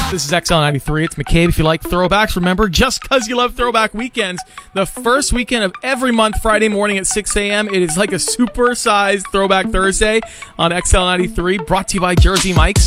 This is XL93. It's McCabe. If you like throwbacks, remember, just because you love throwback weekends, the first weekend of every month, Friday morning at 6 a.m., it is like a super-sized Throwback Thursday on XL93, brought to you by Jersey Mike's.